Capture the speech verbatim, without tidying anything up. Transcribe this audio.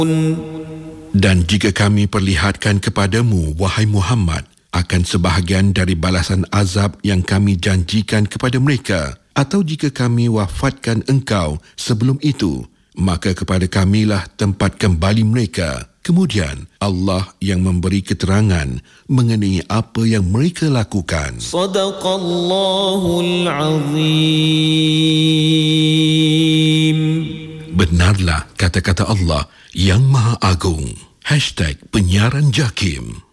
Dan jika kami perlihatkan kepadamu, wahai Muhammad, akan sebahagian dari balasan azab yang kami janjikan kepada mereka, atau jika kami wafatkan engkau sebelum itu, maka kepada kamilah tempat kembali mereka. Kemudian Allah yang memberi keterangan mengenai apa yang mereka lakukan. Sadaqallahul Azim. Benarlah kata-kata Allah yang Maha Agung. Hashtag Penyiaran Jakim.